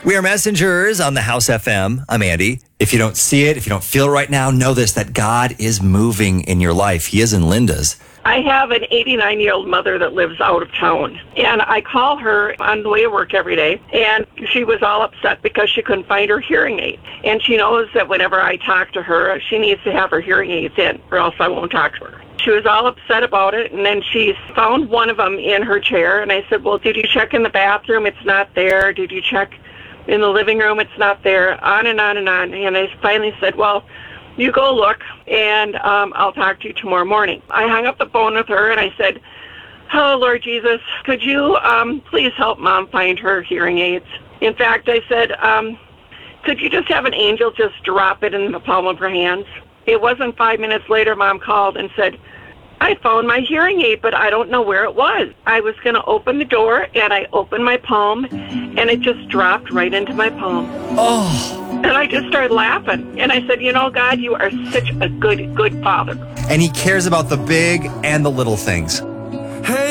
We are messengers on the House FM. I'm Andy. If you don't see it, if you don't feel it right now, know this, that God is moving in your life. He is in Linda's. I have an 89-year-old mother that lives out of town, and I call her on the way to work every day, and she was all upset because she couldn't find her hearing aid. And she knows that whenever I talk to her, she needs to have her hearing aids in, or else I won't talk to her. She was all upset about it, and then she found one of them in her chair, and I said, well, did you check in the bathroom? It's not there. Did you check in the living room? It's not there. On and on and on. And I finally said, well, you go look, and I'll talk to you tomorrow morning. I hung up the phone with her, and I said, oh, Lord Jesus, could you please help Mom find her hearing aids? In fact, I said, could you just have an angel just drop it in the palm of her hands? It wasn't 5 minutes later, Mom called and said, I found my hearing aid, but I don't know where it was. I was going to open the door, and I opened my palm, and it just dropped right into my palm. Oh. And I just started laughing. And I said, you know, God, you are such a good, good Father. And He cares about the big and the little things.